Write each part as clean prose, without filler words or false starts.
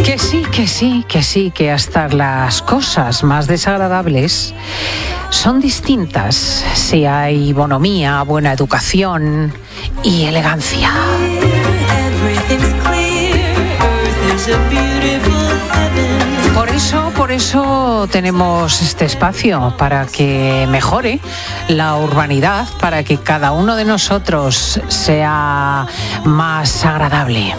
Que hasta las cosas más desagradables son distintas si hay bonomía, buena educación y elegancia. Por eso tenemos este espacio, para que mejore la urbanidad, para que cada uno de nosotros sea más agradable.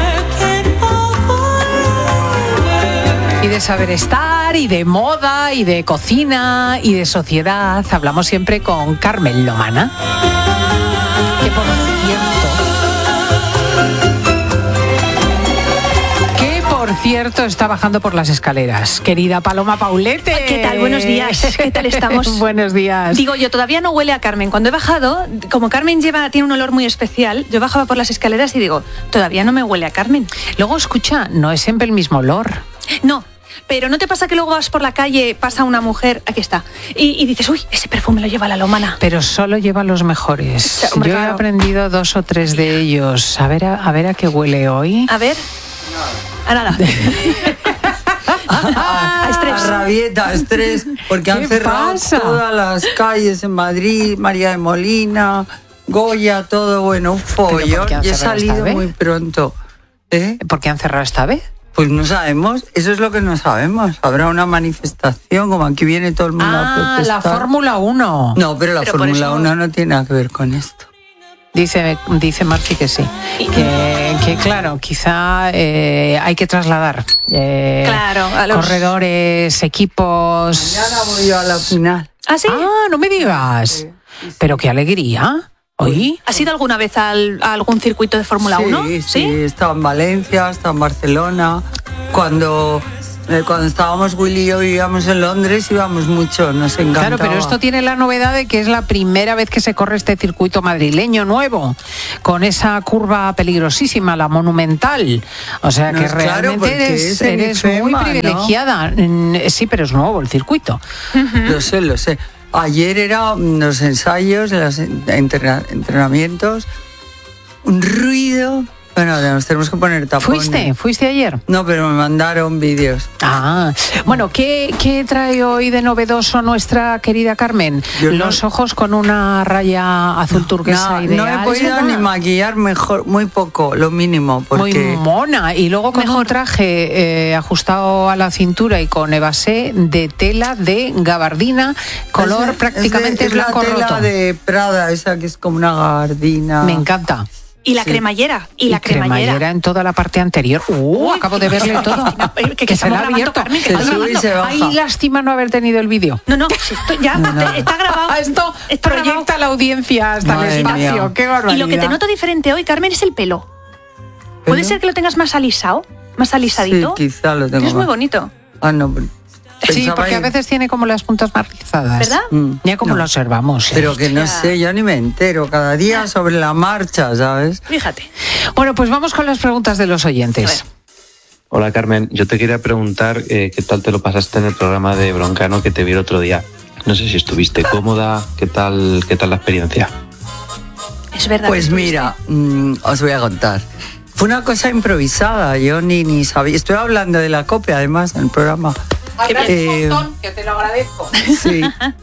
Y de saber estar, y de moda, y de cocina, y de sociedad. Hablamos siempre con Carmen Lomana, que por cierto está bajando por las escaleras. Querida Paloma Paulete. ¿Qué tal? Buenos días. ¿Qué tal estamos? Buenos días. Digo yo, todavía no huele a Carmen. Cuando he bajado, como Carmen tiene un olor muy especial, yo bajaba por las escaleras y digo, todavía no me huele a Carmen. Luego, escucha, no es siempre el mismo olor. No. Pero ¿no te pasa que luego vas por la calle, pasa una mujer, aquí está, y dices, uy, ese perfume lo lleva la Lomana? Pero solo lleva los mejores. Hombre, yo claro. He aprendido 2 o 3 de ellos. A ver a qué huele hoy. A ver. A nada. A rabieta, a estrés, porque han cerrado todas las calles en Madrid, María de Molina, Goya, todo, bueno, un follón. Y he salido muy pronto. ¿Por qué han cerrado esta vez? Pues no sabemos, eso es lo que no sabemos. Habrá una manifestación, como aquí viene todo el mundo a protestar. La Fórmula 1. No, pero la Fórmula 1 no tiene nada que ver con esto. Dice Marci que sí. Que claro, quizá hay que trasladar a los corredores, equipos. Mañana voy yo a la final. ¿Ah, sí? Ah, no me digas. Sí. Pero qué alegría. ¿Oí? ¿Has ido alguna vez a algún circuito de Fórmula 1? Sí, he estado en Valencia, he estado en Barcelona. Cuando estábamos Willy y yo vivíamos en Londres, íbamos mucho, nos encantaba. Claro, pero esto tiene la novedad de que es la primera vez que se corre este circuito madrileño nuevo, con esa curva peligrosísima, la Monumental. O sea que realmente eres muy privilegiada. ¿No? Sí, pero es nuevo el circuito. Lo sé. Ayer eran los ensayos, los entrenamientos, un ruido. Bueno, nos tenemos que poner tapones. ¿Fuiste ayer? No, pero me mandaron vídeos. Bueno, ¿qué trae hoy de novedoso nuestra querida Carmen? Los ojos con una raya azul turquesa ideal. No he podido ni maquillar mejor, muy poco, lo mínimo. Porque... Muy mona. Y luego con un traje ajustado a la cintura y con evasé de tela de gabardina, color prácticamente es blanco roto. la tela de Prada, esa que es como una gabardina. Me encanta. Y la cremallera. Y la cremallera en toda la parte anterior. Acabo de verle todo. que se la ha abierto. Ay, lástima no haber tenido el vídeo. No, está grabado. Esto proyecta a la audiencia hasta el espacio. Mía. Qué barbaridad. Y lo que te noto diferente hoy, Carmen, es el pelo. ¿Puede ser que lo tengas más alisado? ¿Más alisadito? Sí, quizá lo tengo Es muy bonito. No, sí, porque a veces tiene como las puntas más rizadas. ¿Verdad? Ya como lo observamos. Pero que no sé, yo ni me entero. Cada día sobre la marcha, ¿sabes? Fíjate. Bueno, pues vamos con las preguntas de los oyentes. Hola, Carmen. Yo te quería preguntar qué tal te lo pasaste en el programa de Broncano que te vi el otro día. No sé si estuviste cómoda. ¿Qué tal la experiencia? Es verdad. Pues mira, os voy a contar. Fue una cosa improvisada. Yo ni sabía. Estoy hablando de la COPE, además, en el programa. Gracias un montón, que te lo agradezco. Sí.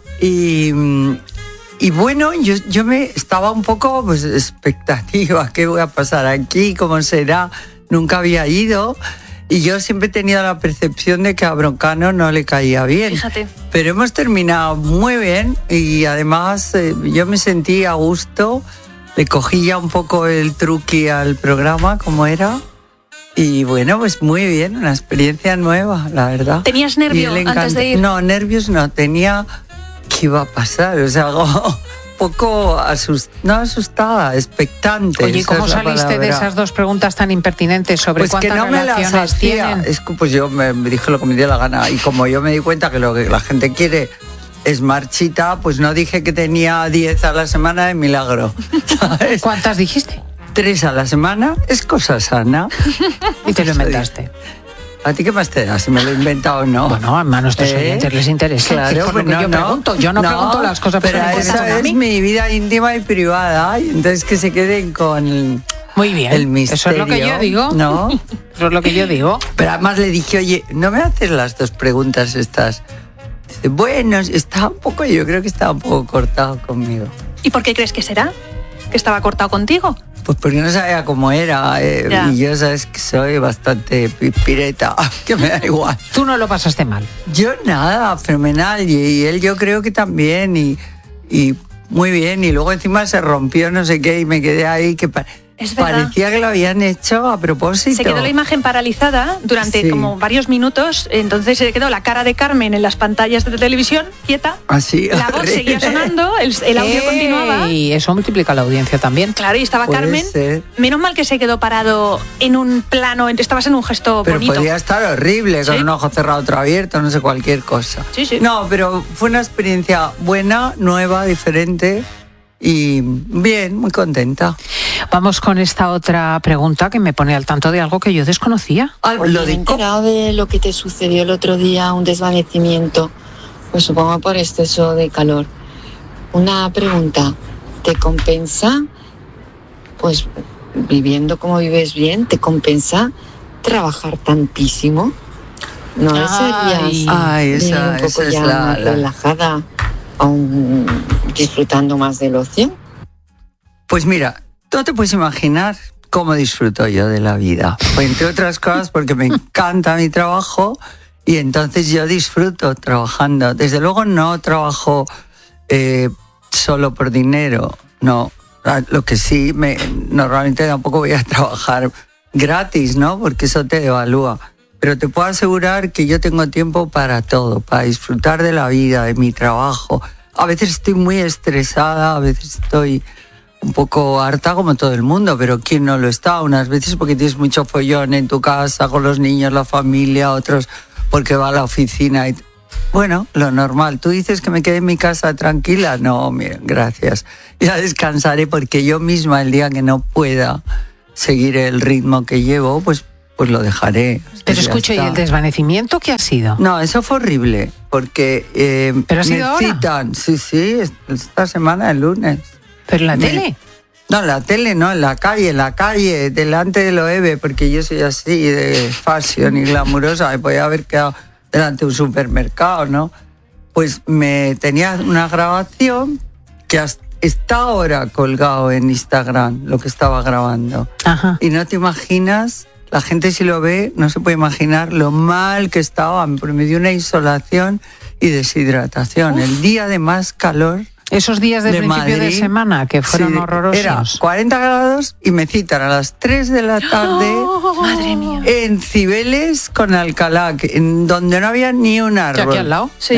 Y bueno, yo me estaba un poco expectativa. ¿Qué voy a pasar aquí? ¿Cómo será? Nunca había ido. Y yo siempre he tenido la percepción de que a Broncano no le caía bien. Fíjate. Pero hemos terminado muy bien y además yo me sentí a gusto. Le cogí ya un poco el truqui al programa, como era. Y bueno, pues muy bien, una experiencia nueva, la verdad. ¿Tenías nervio antes de ir? No, nervios no, tenía qué iba a pasar, o sea, algo poco asustada, expectante. Oye, ¿cómo saliste de esas 2 preguntas tan impertinentes sobre pues cuántas que no relaciones me las hacía. tienen? Es que pues yo me dije lo que me dio la gana y como yo me di cuenta que lo que la gente quiere es marchita, pues no dije que tenía 10 a la semana de milagro, ¿sabes? ¿Cuántas dijiste? 3 a la semana, es cosa sana. Y te lo inventaste. ¿A ti qué más te da? Si me lo he inventado o no. Bueno, a nuestros oyentes les interesa. Claro, pues yo pregunto. Yo no pregunto las cosas. Pero esa es mi vida íntima y privada. Y entonces que se queden con Muy bien. El misterio. Eso es lo que yo digo. ¿No? Eso es lo que yo digo. Pero además le dije, oye, ¿no me haces las dos preguntas estas? Dice, bueno, yo creo que estaba un poco cortado conmigo. ¿Y por qué crees que será? ¿Que estaba cortado contigo? Pues porque no sabía cómo era. Y yo sabes que soy bastante pireta, que me da igual. Tú no lo pasaste mal. Yo nada, fenomenal. Y él yo creo que también. Y muy bien. Y luego encima se rompió no sé qué y me quedé ahí que... Es verdad. Parecía que lo habían hecho a propósito. Se quedó la imagen paralizada durante como varios minutos, entonces se quedó la cara de Carmen en las pantallas de televisión, quieta. Así, la voz seguía sonando, el audio continuaba. Y eso multiplica la audiencia también. Claro, y estaba Puede Carmen. ser. Menos mal que se quedó parado en un plano, estabas en un gesto pero bonito. podría estar horrible, con ¿Sí? un ojo cerrado, otro abierto, no sé, cualquier cosa. Sí, sí. No, pero fue una experiencia buena, nueva, diferente. Y bien, muy contenta. Vamos con esta otra pregunta que me pone al tanto de algo que yo desconocía. Lo Me he enterado de lo que te sucedió el otro día, un desvanecimiento, pues supongo por exceso de calor. Una pregunta, ¿te compensa, pues viviendo como vives bien, te compensa trabajar tantísimo? ¿No serías un poco ya más relajada, aún disfrutando más del ocio? Pues mira, tú te puedes imaginar cómo disfruto yo de la vida. Pues entre otras cosas porque me encanta mi trabajo y entonces yo disfruto trabajando. Desde luego no trabajo solo por dinero, no. Lo que sí, normalmente tampoco voy a trabajar gratis, ¿no? Porque eso te devalúa. Pero te puedo asegurar que yo tengo tiempo para todo, para disfrutar de la vida, de mi trabajo. A veces estoy muy estresada, a veces estoy un poco harta como todo el mundo, pero ¿quién no lo está? Unas veces porque tienes mucho follón en tu casa, con los niños, la familia, otros porque va a la oficina. Bueno, lo normal. ¿Tú dices que me quede en mi casa tranquila? No, mira, gracias. Ya descansaré porque yo misma el día que no pueda seguir el ritmo que llevo, pues lo dejaré. Pero escucho, ¿y el desvanecimiento qué ha sido? No, eso fue horrible, porque ¿Pero ha sido me citan, sí, esta semana, el lunes. ¿Pero en la tele? No, en la tele no, en la calle, delante del OEB, porque yo soy así de fashion y glamurosa, me podía haber quedado delante de un supermercado, ¿no? Pues me tenía una grabación que está ahora colgado en Instagram, lo que estaba grabando. Ajá. Y no te imaginas... La gente si lo ve no se puede imaginar lo mal que estaba, porque me dio una insolación y deshidratación. El día de más calor. Esos días de principio Madrid, de semana que fueron horrorosos. Era 40 grados y me citan a las 3 de la tarde Madre mía. en Cibeles con Alcalá, en donde no había ni un árbol. ¿Aquí al lado? Sí.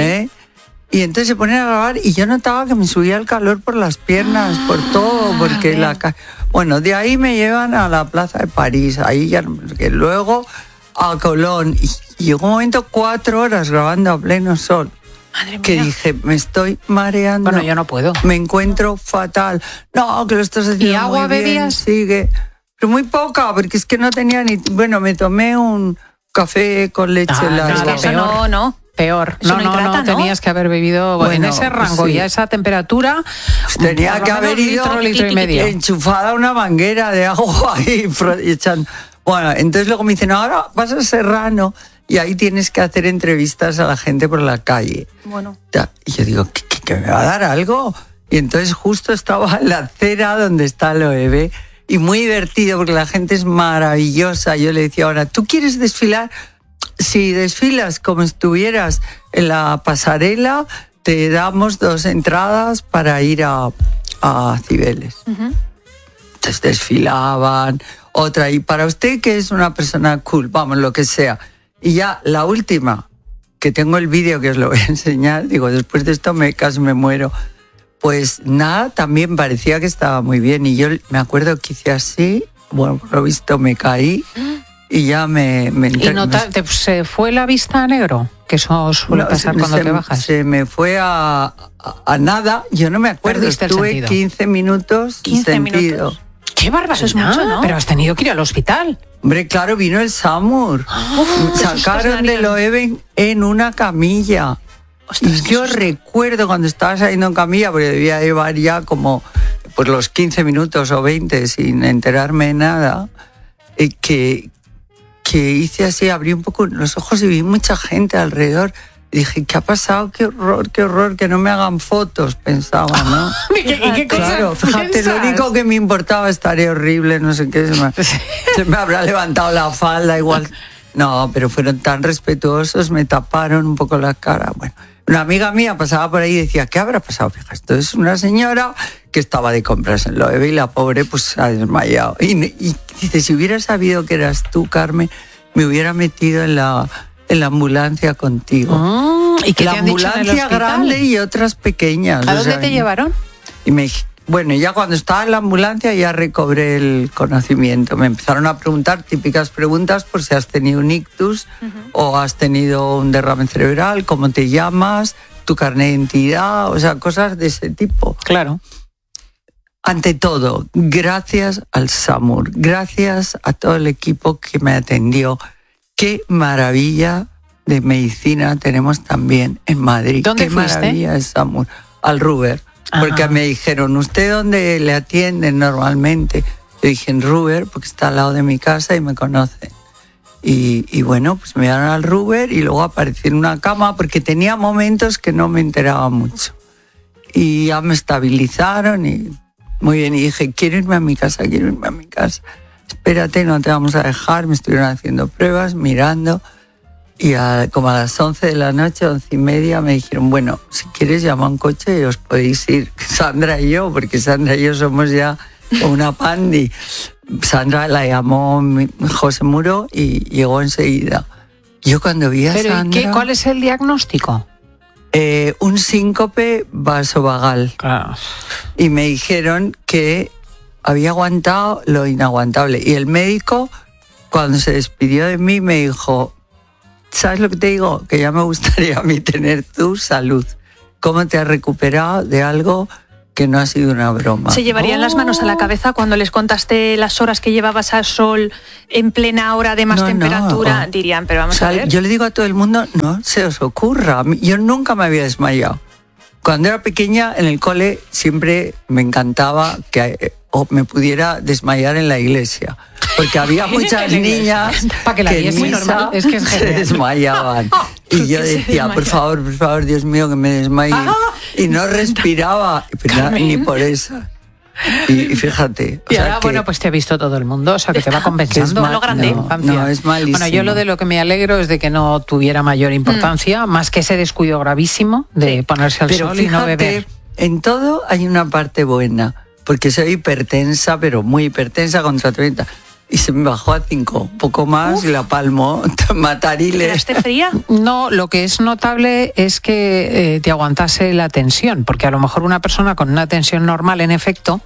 Y entonces se ponen a grabar y yo notaba que me subía el calor por las piernas, por todo, porque bueno, de ahí me llevan a la Plaza de París, ahí ya, porque luego a Colón, y llegó un momento 4 horas grabando a pleno sol. Madre mía. Que dije, me estoy mareando. Bueno, yo no puedo. Me encuentro fatal. No, que lo estás haciendo ¿Y agua muy bien, bebías? sigue. Pero muy poca, porque es que no tenía ni... Bueno, me tomé un café con leche nada, Eso no. Peor. Eso no hidrata, ¿no? Tenías que haber bebido en Bueno, ese rango sí. y a esa temperatura. Tenía por lo que menos haber ido litro y medio. enchufada una manguera de agua y echando. Bueno, entonces luego me dicen, ahora vas a Serrano y ahí tienes que hacer entrevistas a la gente por la calle. Bueno. Y yo digo, ¿que me va a dar algo? Y entonces justo estaba en la acera donde está el OEB y muy divertido porque la gente es maravillosa. Yo le decía, ahora, ¿tú quieres desfilar? Si desfilas como estuvieras en la pasarela, te damos 2 entradas para ir a Cibeles. Uh-huh. Entonces desfilaban, otra, y para usted que es una persona cool, vamos, lo que sea. Y ya la última, que tengo el vídeo que os lo voy a enseñar, digo, después de esto casi me muero. Pues nada, también parecía que estaba muy bien. Y yo me acuerdo que hice así, bueno, por lo visto me caí. Y ya me ¿Y se fue la vista a negro? Que eso suele pasar cuando te bajas. Se me fue a nada, yo no me acuerdo. Perdiste el Estuve sentido. 15 minutos 15 sin sentido. minutos. ¡Qué barbaridad! Eso es mucho, ¿no? Pero has tenido que ir al hospital. Hombre, claro, vino el SAMUR. qué Sacaron sustos del OEB en una camilla. Ostras, Y yo recuerdo cuando estaba saliendo en camilla, porque debía llevar ya como pues los 15 minutos o 20 sin enterarme de nada, que hice así, abrí un poco los ojos y vi mucha gente alrededor. Y dije, ¿qué ha pasado? Qué horror, que no me hagan fotos, pensaba, ¿no? ¿Y qué claro, fíjate, lo único que me importaba, estaré horrible, no sé qué, se me habrá levantado la falda, igual. No, pero fueron tan respetuosos, me taparon un poco la cara. Bueno, una amiga mía pasaba por ahí y decía, ¿qué habrá pasado? Fíjate, esto es una señora que estaba de compras en Loewe y la pobre pues se ha desmayado. Y dice, si hubiera sabido que eras tú, Carmen, me hubiera metido en la ambulancia contigo. ¿Y qué la te han dicho en el ambulancia hospital? Grande y otras pequeñas. ¿A dónde te llevaron? Y bueno, ya cuando estaba en la ambulancia ya recobré el conocimiento. Me empezaron a preguntar típicas preguntas por si has tenido un ictus o has tenido un derrame cerebral, cómo te llamas, tu carnet de identidad, o sea, cosas de ese tipo. Claro. Ante todo, gracias al SAMUR, gracias a todo el equipo que me atendió. Qué maravilla de medicina tenemos también en Madrid. ¿Dónde Qué fuiste? maravilla es SAMUR. Al Ruber. Porque Ajá. me dijeron, ¿usted dónde le atienden normalmente? Le dije, en Ruber, porque está al lado de mi casa y me conocen. Y bueno, pues me dieron al Ruber y luego aparecí en una cama porque tenía momentos que no me enteraba mucho. Y ya me estabilizaron y muy bien. Y dije, quiero irme a mi casa. Espérate, no te vamos a dejar. Me estuvieron haciendo pruebas, mirando. Y como a las 11 de la noche, 11:30, me dijeron, bueno, si quieres llama un coche y os podéis ir. Sandra y yo, porque Sandra y yo somos ya una pandi. Sandra la llamó José Muro y llegó enseguida. Yo cuando vi a Sandra... ¿Cuál es el diagnóstico? Un síncope vasovagal. Claro. Y me dijeron que había aguantado lo inaguantable. Y el médico, cuando se despidió de mí, me dijo, ¿sabes lo que te digo? Que ya me gustaría a mí tener tu salud. ¿Cómo te has recuperado de algo que no ha sido una broma? Se llevarían las manos a la cabeza cuando les contaste las horas que llevabas al sol en plena hora de más temperatura. Dirían, pero vamos a ver. Yo le digo a todo el mundo, no se os ocurra. Yo nunca me había desmayado. Cuando era pequeña, en el cole, siempre me encantaba que me pudiera desmayar en la iglesia. Porque había muchas niñas que en misa se desmayaban. Y yo decía, por favor, Dios mío, que me desmaye. Y no respiraba, pero ni por eso. Y fíjate. Y ahora, bueno, pues te ha visto todo el mundo, o sea, que te va compensando. Lo grande. No, es malísimo. Bueno, yo lo de lo que me alegro es de que no tuviera mayor importancia, más que ese descuido gravísimo de ponerse al sol y no beber. En todo hay una parte buena, porque soy hipertensa, pero muy hipertensa con tratamiento. Y se me bajó a 5, poco más, y la palmo, matariles. ¿Quedaste fría? No, lo que es notable es que te aguantase la tensión, porque a lo mejor una persona con una tensión normal, en efecto,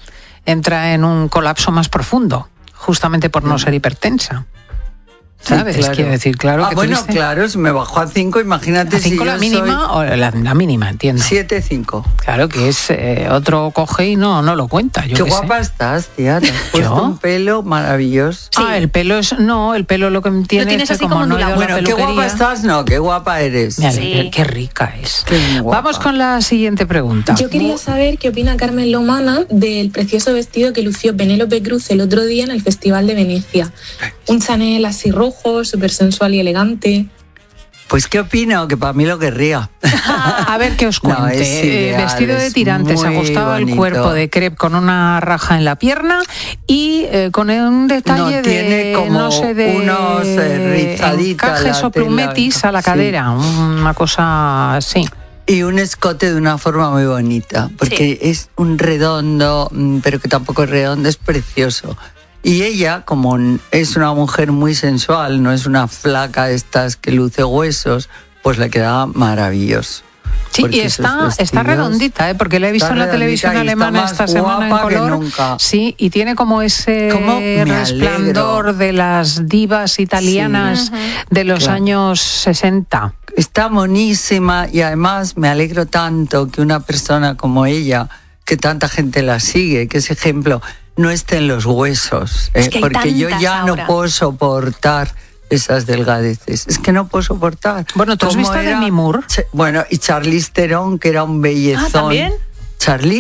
entra en un colapso más profundo, justamente por no ser hipertensa. ¿Sabes? Sí, claro. Quiero decir, claro que bueno, tuviste... claro, se me bajó a 5, imagínate ¿A 5 si la yo mínima soy... o la mínima, entiendo? 7,5. Claro, que es otro coge y no lo cuenta. Yo qué qué guapa sé. estás, tía. Te has puesto ¿Yo? un pelo maravilloso. Sí. El pelo es... No, el pelo lo que tiene Lo tienes es que así como como no he ido a la Bueno, qué peluquería... guapa estás, no, qué guapa eres. Mira, Sí. qué rica es. Qué guapa. Vamos con la siguiente pregunta. Yo quería saber qué opina Carmen Lomana del precioso vestido que lució Penélope Cruz el otro día en el Festival de Venecia. Un Chanel así rojo, súper sensual y elegante. Pues qué opino, que para mí lo querría. A ver qué os cuente. No, es ideal, Vestido de es tirantes, muy ajustado el bonito. cuerpo de crepe con una raja en la pierna y con un detalle No, tiene de como no sé de unos rizaditas encajes la o plumetis tela. a la cadera, una cosa así. Y un escote de una forma muy bonita, porque es un redondo, pero que tampoco es redondo, es precioso. Y ella, como es una mujer muy sensual, no es una flaca de estas que luce huesos, pues le queda maravilloso. Sí, Porque y esos está vestidos- redondita, porque la he visto está en la televisión redondita y está alemana más esta semana en guapa que color. nunca. Sí, y tiene como ese ¿Cómo me resplandor alegro? de las divas italianas de los Claro. años 60. Está monísima y además me alegro tanto que una persona como ella, que tanta gente la sigue, que es ejemplo, no esté en los huesos. Es que hay porque yo tantas ya ahora. no puedo soportar esas delgadeces. Es que no puedo soportar. Bueno, ¿tú has ¿Cómo visto a era? Demi Moore? Bueno, y Charlize Theron, que era un bellezón. ¿también? ¿Charlize?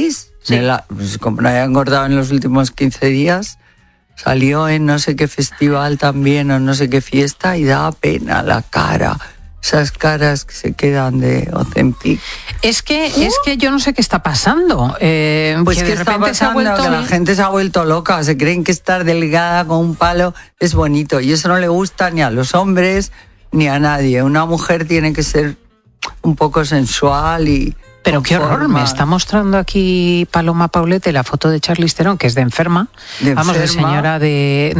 Sí. Pues como no había engordado en los últimos 15 días, salió en no sé qué festival también o no sé qué fiesta y daba pena la cara. Esas caras que se quedan de Ozempic. Es que yo no sé qué está pasando. Pues que está pasando que la gente se ha vuelto loca. Se creen que estar delgada con un palo es bonito. Y eso no le gusta ni a los hombres ni a nadie. Una mujer tiene que ser un poco sensual y... Pero qué horror, me está mostrando aquí Paloma Paulete la foto de Charlize Theron, que es de enferma. Vamos, de señora de...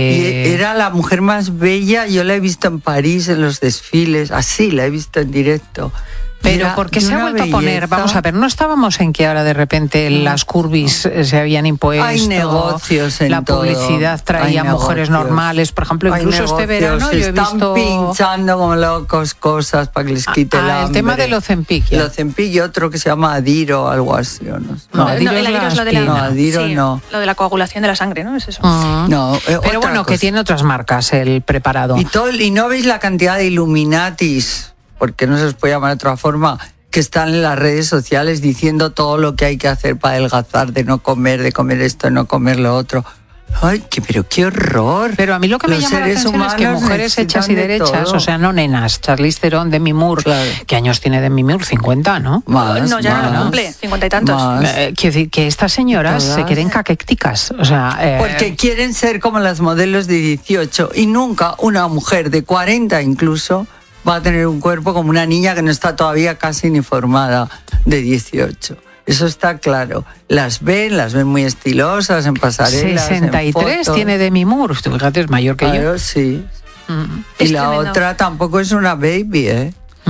Y era la mujer más bella, yo la he visto en París en los desfiles, así la he visto en directo. Pero ¿por qué se ha vuelto a poner? Vamos a ver, ¿no estábamos en que ahora de repente las curvis se habían impuesto? Hay negocios en la publicidad todo. traía mujeres normales, por ejemplo, incluso este verano yo he visto... Están pinchando como locos cosas para que les quite el hambre. El tema del Ozempic. El Ozempic y otro que se llama Adiro o algo así, ¿o no? No, Adiro es lo de la... No, Adiro sí, no. Lo de la coagulación de la sangre, ¿no? Es eso. No, pero bueno, que tiene otras marcas el preparado. Y no veis la cantidad de Illuminatis, porque no se os puede llamar de otra forma, que están en las redes sociales diciendo todo lo que hay que hacer para adelgazar, de no comer, de comer esto, de no comer lo otro. Ay, pero qué horror. Pero a mí lo que me llama la atención es que mujeres hechas y derechas, o sea, no nenas, Charlize Theron, Demi Moore, claro. ¿Qué años tiene Demi Moore? 50, ¿no? No, ya no cumple, 50 y tantos. Quiero decir que estas señoras se queden caquécticas, o sea... Porque quieren ser como las modelos de 18 y nunca una mujer de 40 incluso va a tener un cuerpo como una niña que no está todavía casi ni formada de 18. Eso está claro. Las ven muy estilosas en pasarelas, 63 en tiene Demi Moore. Fíjate, es mayor que yo. Sí. Y la otra tampoco es una baby, ¿eh?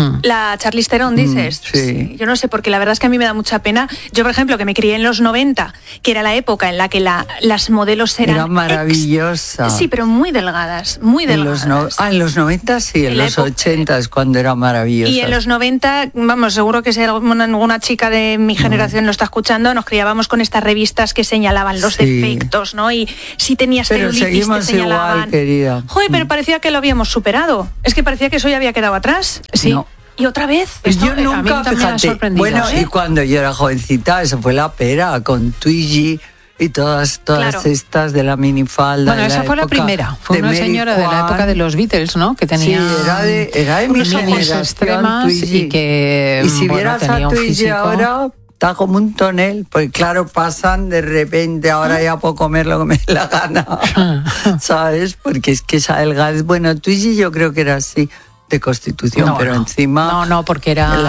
La Charlize Theron, dices. Sí. Yo no sé, porque la verdad es que a mí me da mucha pena. Yo, por ejemplo, que me crié en los 90, que era la época en la que las modelos eran maravillosas. Sí, pero muy delgadas, muy delgadas. En los 90 sí, en los 80 es cuando era maravillosa. Y en los 90, vamos, seguro que si alguna chica de mi generación lo está escuchando, nos criábamos con estas revistas que señalaban los defectos, ¿no? Y si tenías celulitis te señalaban. Igual, querida. Joder, pero parecía que lo habíamos superado. Es que parecía que eso ya había quedado atrás. Sí. No. ¿Y otra vez? Yo nunca, fíjate, bueno, y cuando yo era jovencita, eso fue la pera, con Twiggy y todas claro. Estas de la minifalda. Bueno, esa fue la primera, fue una señora de la época de los Beatles, ¿no? Que tenía... Sí, era de mi generación, extremas y que... Y si vieras a Twiggy ahora... Está como un tonel, porque claro, pasan de repente, ahora ya puedo comer lo que me dé la gana, ¿sabes? Porque es que esa delgada, bueno, Twiggy yo creo que era así, de constitución, pero encima... No, porque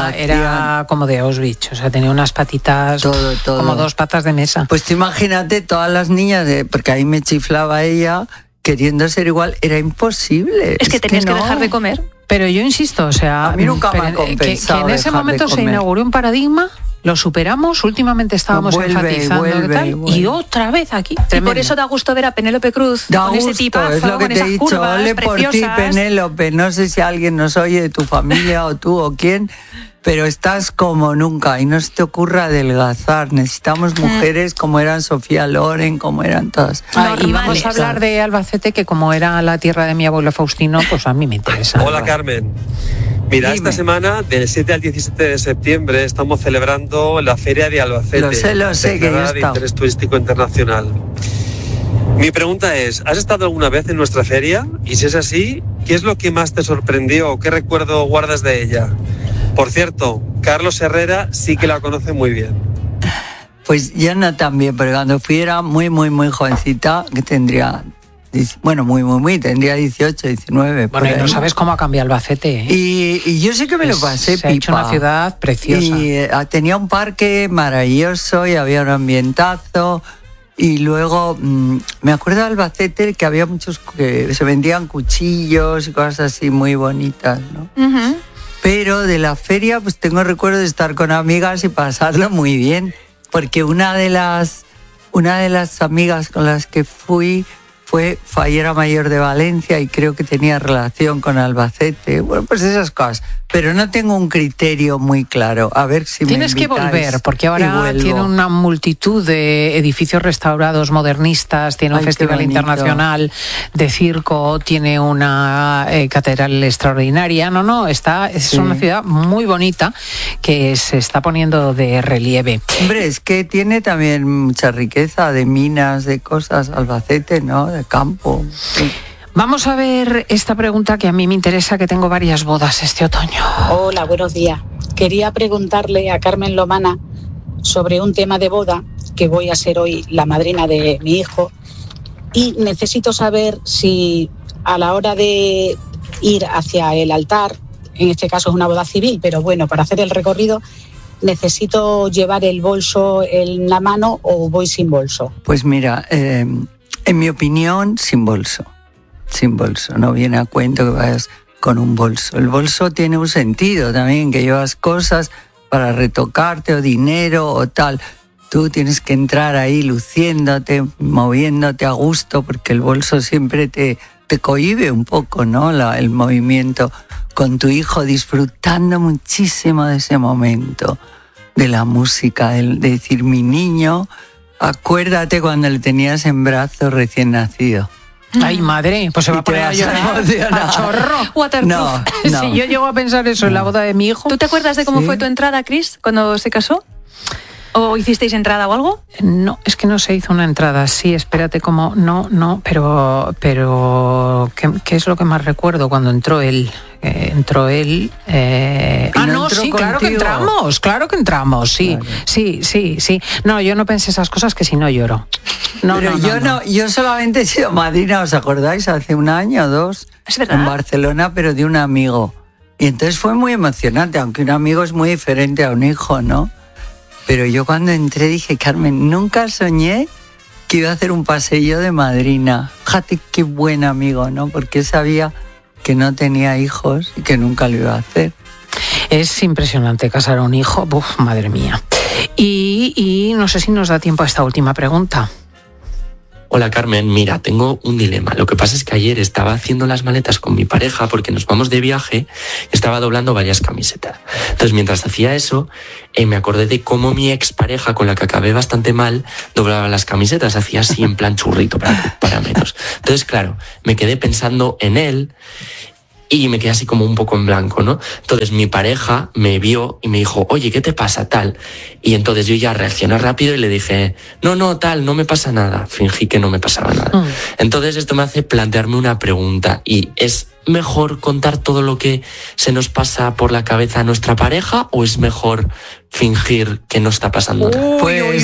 era como de Auschwitz, o sea, tenía unas patitas, todo. Como 2 patas de mesa. Pues tú imagínate todas las niñas, porque ahí me chiflaba ella, queriendo ser igual, era imposible. Es que tenías que dejar de comer. Pero yo insisto, o sea... A mí nunca me ha compensado que en ese momento se inauguró un paradigma... Lo superamos, últimamente estábamos enfatizando y otra vez aquí. Tremendo. Y por eso da gusto ver a Penélope Cruz con ese tipazo, es lo que te he dicho, curvas ole preciosas. Por ti, Penélope, no sé si alguien nos oye de tu familia o tú o quién, pero estás como nunca y no se te ocurra adelgazar. Necesitamos mujeres como eran Sofía Loren, como eran todas. Y vamos a hablar de Albacete, que como era la tierra de mi abuelo Faustino, pues a mí me interesa. Hola, Carmen. Mira, Dime. Esta semana, del 7 al 17 de septiembre, estamos celebrando la Feria de Albacete. Lo sé, que de interés turístico internacional. Mi pregunta es, ¿has estado alguna vez en nuestra feria? Y si es así, ¿qué es lo que más te sorprendió o qué recuerdo guardas de ella? Por cierto, Carlos Herrera sí que la conoce muy bien. Pues yo no tan bien, pero cuando fui era muy jovencita, que tendría... Bueno, muy, tendría 18, 19. Bueno, y no sabes cómo ha cambiado Albacete, ¿eh? Y yo sé que me lo pasé, se ha hecho una ciudad preciosa. Y tenía un parque maravilloso y había un ambientazo. Y luego, me acuerdo de Albacete que había muchos, que se vendían cuchillos y cosas así muy bonitas, ¿no? Uh-huh. Pero de la feria, pues tengo recuerdo de estar con amigas y pasarlo muy bien. Porque una de las amigas con las que fui fue fallera mayor de Valencia y creo que tenía relación con Albacete. Bueno, pues esas cosas. Pero no tengo un criterio muy claro. A ver si tienes me invitáis. Que volver, porque ahora tiene una multitud de edificios restaurados modernistas, tiene un festival internacional de circo, tiene una catedral extraordinaria. Es una ciudad muy bonita que se está poniendo de relieve. Hombre, es que tiene también mucha riqueza de minas, de cosas, Albacete, ¿no? De campo. Sí. Vamos a ver esta pregunta que a mí me interesa, que tengo varias bodas este otoño. Hola, buenos días. Quería preguntarle a Carmen Lomana sobre un tema de boda, que voy a ser hoy la madrina de mi hijo, y necesito saber si a la hora de ir hacia el altar, en este caso es una boda civil, pero bueno, para hacer el recorrido, ¿necesito llevar el bolso en la mano o voy sin bolso? Pues mira, en mi opinión, sin bolso. Sin bolso, no viene a cuento que vayas con un bolso. El bolso tiene un sentido también, que llevas cosas para retocarte o dinero o tal. Tú tienes que entrar ahí luciéndote, moviéndote a gusto, porque el bolso siempre te cohíbe un poco, ¿no? El movimiento con tu hijo, disfrutando muchísimo de ese momento, de la música, de decir, mi niño, acuérdate cuando le tenías en brazos recién nacido. Ay, madre, pues se va a poner a llorar a chorro. Waterproof. No. Si yo llego a pensar eso en la boda de mi hijo. ¿Tú te acuerdas de cómo fue tu entrada, Cris, cuando se casó? ¿O hicisteis entrada o algo? No, es que no se hizo una entrada. Sí, espérate, pero ¿qué es lo que más recuerdo cuando entró él? Sí, claro que entramos, sí. Claro. Sí. No, yo no pensé esas cosas, que si no lloro. Yo solamente he sido madrina, ¿os acordáis? Hace un año o dos, ¿es verdad? En Barcelona, pero de un amigo. Y entonces fue muy emocionante, aunque un amigo es muy diferente a un hijo, ¿no? Pero yo cuando entré dije, Carmen, nunca soñé que iba a hacer un paseillo de madrina. Fíjate qué buen amigo, ¿no? Porque sabía que no tenía hijos y que nunca lo iba a hacer. Es impresionante casar a un hijo, uf, madre mía. Y no sé si nos da tiempo a esta última pregunta. Hola Carmen, mira, tengo un dilema. Lo que pasa es que ayer estaba haciendo las maletas con mi pareja porque nos vamos de viaje y estaba doblando varias camisetas. Entonces, mientras hacía eso, me acordé de cómo mi expareja, con la que acabé bastante mal, doblaba las camisetas, hacía así en plan churrito para menos. Entonces, claro, me quedé pensando en él y me quedé así como un poco en blanco, ¿no? Entonces mi pareja me vio y me dijo, oye, ¿qué te pasa, tal? Y entonces yo ya reaccioné rápido y le dije, no, tal, no me pasa nada. Fingí que no me pasaba nada. Entonces esto me hace plantearme una pregunta, y ¿es mejor contar todo lo que se nos pasa por la cabeza a nuestra pareja o es mejor fingir que no está pasando nada? Pues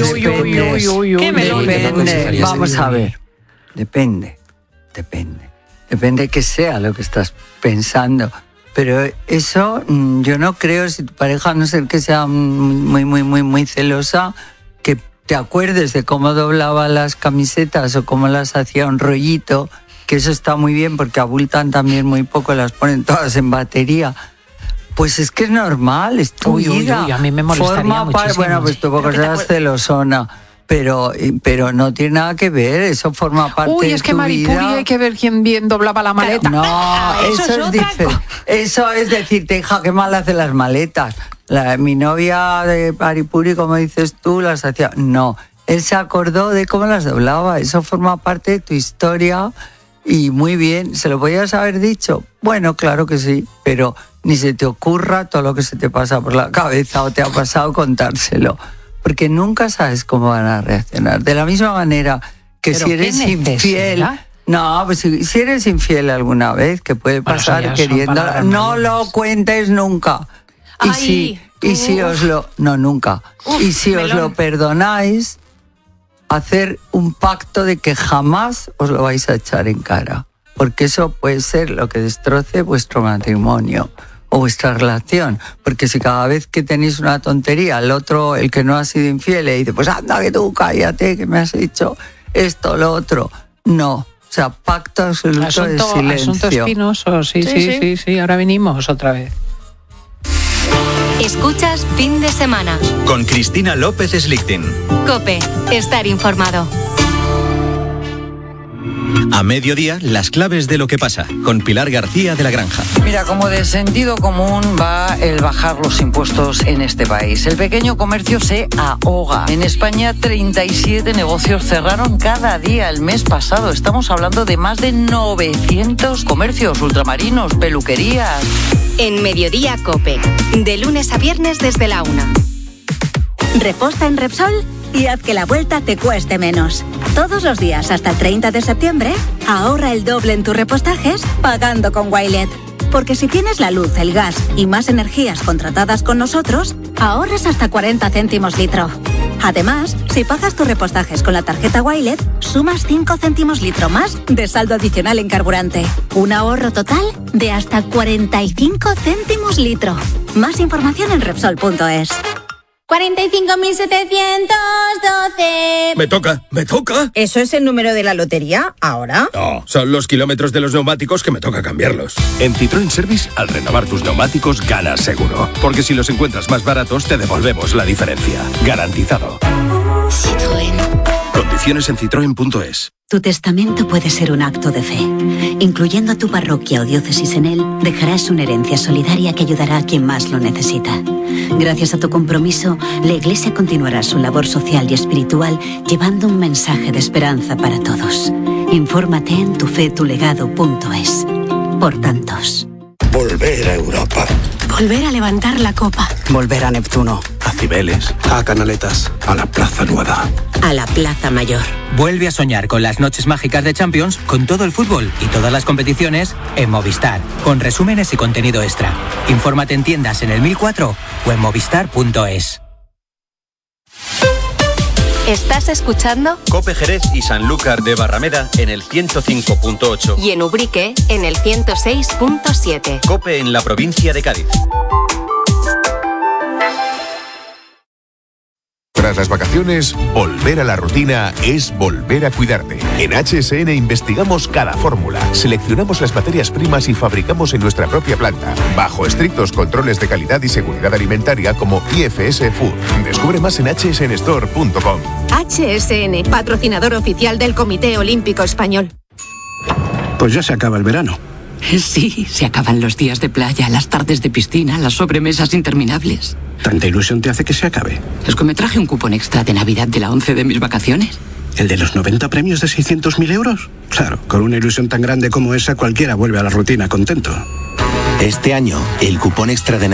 depende. Vamos a ver. Depende que sea lo que estás pensando. Pero eso, yo no creo, si tu pareja, a no ser que sea muy celosa, que te acuerdes de cómo doblaba las camisetas o cómo las hacía un rollito, que eso está muy bien porque abultan también muy poco, las ponen todas en batería. Pues es que es normal, es tu vida. A mí me molestaría muchísimo. Bueno, pues tú porque seas celosona. Pero no tiene nada que ver, eso forma parte de tu vida. Es que Maripuri hay que ver quién bien doblaba la maleta. No, eso es diferente. Eso es decirte, hija, qué mal hace las maletas. Mi novia de Maripuri, como dices tú, las hacía. No, él se acordó de cómo las doblaba, eso forma parte de tu historia y muy bien. ¿Se lo podías haber dicho? Bueno, claro que sí, pero ni se te ocurra todo lo que se te pasa por la cabeza o te ha pasado contárselo. Porque nunca sabes cómo van a reaccionar. De la misma manera que si eres infiel... No, pues si eres infiel alguna vez, que puede pasar queriendo... No lo cuentes nunca. Nunca. Y si os lo perdonáis, hacer un pacto de que jamás os lo vais a echar en cara. Porque eso puede ser lo que destroce vuestro matrimonio o vuestra relación, porque si cada vez que tenéis una tontería, el otro, el que no ha sido infiel, le dice, pues anda que tú cállate, que me has dicho esto, lo otro. No, o sea, pacto absoluto de silencio. Asunto espinoso, sí, ahora venimos otra vez. Escuchas Fin de Semana. Con Cristina López Slichting. COPE, estar informado. A mediodía, las claves de lo que pasa, con Pilar García de La Granja. Mira, como de sentido común va el bajar los impuestos en este país. El pequeño comercio se ahoga. En España, 37 negocios cerraron cada día el mes pasado. Estamos hablando de más de 900 comercios, ultramarinos, peluquerías. En Mediodía COPE, de lunes a viernes desde la 1. Reposta en Repsol y haz que la vuelta te cueste menos. Todos los días hasta el 30 de septiembre, ahorra el doble en tus repostajes pagando con Wilet. Porque si tienes la luz, el gas y más energías contratadas con nosotros, ahorras hasta 40 céntimos litro. Además, si pagas tus repostajes con la tarjeta Wilet, sumas 5 céntimos litro más de saldo adicional en carburante. Un ahorro total de hasta 45 céntimos litro. Más información en Repsol.es. 45.712. Me toca. ¿Eso es el número de la lotería ahora? No, son los kilómetros de los neumáticos que me toca cambiarlos. En Citroën Service, al renovar tus neumáticos, ganas seguro. Porque si los encuentras más baratos, te devolvemos la diferencia. Garantizado. Citroën. Condiciones en citroen.es. Tu testamento puede ser un acto de fe. Incluyendo a tu parroquia o diócesis en él, dejarás una herencia solidaria que ayudará a quien más lo necesita. Gracias a tu compromiso, la Iglesia continuará su labor social y espiritual llevando un mensaje de esperanza para todos. Infórmate en tufetulegado.es. Por tantos. Volver a Europa. Volver a levantar la copa. Volver a Neptuno. A Cibeles. A Canaletas. A la Plaza Nueva. A la Plaza Mayor. Vuelve a soñar con las noches mágicas de Champions, con todo el fútbol y todas las competiciones en Movistar, con resúmenes y contenido extra. Infórmate en tiendas en el 1004 o en movistar.es. ¿Estás escuchando? COPE Jerez y Sanlúcar de Barrameda en el 105.8. Y en Ubrique en el 106.7. COPE en la provincia de Cádiz. Tras las vacaciones, volver a la rutina es volver a cuidarte. En HSN investigamos cada fórmula, seleccionamos las materias primas y fabricamos en nuestra propia planta, bajo estrictos controles de calidad y seguridad alimentaria como IFS Food. Descubre más en hsnstore.com. HSN, patrocinador oficial del Comité Olímpico Español. Pues ya se acaba el verano. Sí, se acaban los días de playa, las tardes de piscina, las sobremesas interminables. ¿Tanta ilusión te hace que se acabe? Es que me traje un cupón extra de Navidad de la 11 de mis vacaciones. ¿El de los 90 premios de 600.000 euros? Claro, con una ilusión tan grande como esa, cualquiera vuelve a la rutina contento. Este año, el cupón extra de